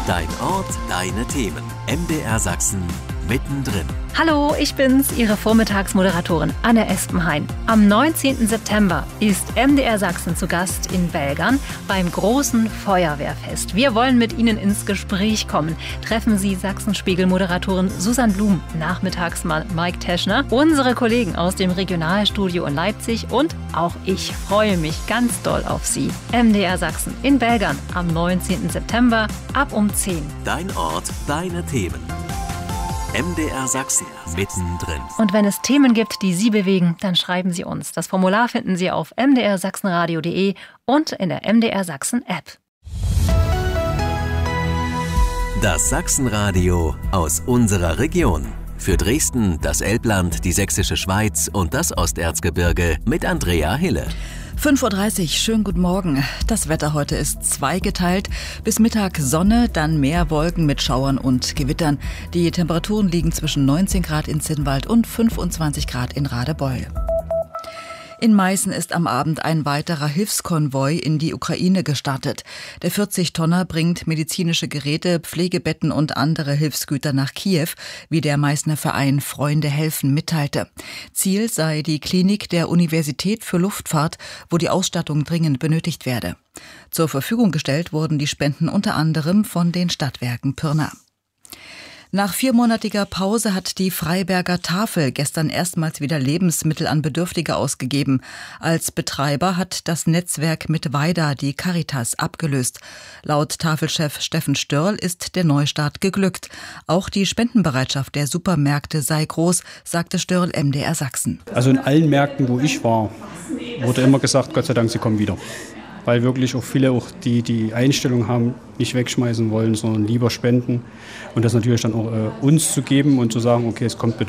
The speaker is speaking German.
Dein Ort, deine Themen. MDR Sachsen mittendrin. Hallo, ich bin's, Ihre Vormittagsmoderatorin Anne Espenhain. Am 19. September ist MDR Sachsen zu Gast in Belgern beim großen Feuerwehrfest. Wir wollen mit Ihnen ins Gespräch kommen. Treffen Sie Sachsenspiegel-Moderatorin Susanne Blum, Nachmittagsmann Mike Teschner, unsere Kollegen aus dem Regionalstudio in Leipzig und auch ich freue mich ganz doll auf Sie. MDR Sachsen in Belgern am 19. September ab um 10. Dein Ort, deine Themen. MDR Sachsen mittendrin. Und wenn es Themen gibt, die Sie bewegen, dann schreiben Sie uns. Das Formular finden Sie auf mdrsachsenradio.de und in der MDR Sachsen App. Das Sachsenradio aus unserer Region. Für Dresden, das Elbland, die Sächsische Schweiz und das Osterzgebirge mit Andrea Hille. 5:30 Uhr, schönen guten Morgen. Das Wetter heute ist zweigeteilt. Bis Mittag Sonne, dann mehr Wolken mit Schauern und Gewittern. Die Temperaturen liegen zwischen 19 Grad in Zinnwald und 25 Grad in Radebeul. In Meißen ist am Abend ein weiterer Hilfskonvoi in die Ukraine gestartet. Der 40-Tonner bringt medizinische Geräte, Pflegebetten und andere Hilfsgüter nach Kiew, wie der Meißner Verein Freunde helfen mitteilte. Ziel sei die Klinik der Universität für Luftfahrt, wo die Ausstattung dringend benötigt werde. Zur Verfügung gestellt wurden die Spenden unter anderem von den Stadtwerken Pirna. Nach 4-monatiger Pause hat die Freiberger Tafel gestern erstmals wieder Lebensmittel an Bedürftige ausgegeben. Als Betreiber hat das Netzwerk mit Weida die Caritas abgelöst. Laut Tafelchef Steffen Störl ist der Neustart geglückt. Auch die Spendenbereitschaft der Supermärkte sei groß, sagte Störl MDR Sachsen. Also in allen Märkten, wo ich war, wurde immer gesagt, Gott sei Dank, sie kommen wieder. Weil wirklich auch viele, die Einstellung haben, nicht wegschmeißen wollen, sondern lieber spenden. Und das natürlich dann auch uns zu geben und zu sagen, okay, es kommt bitte.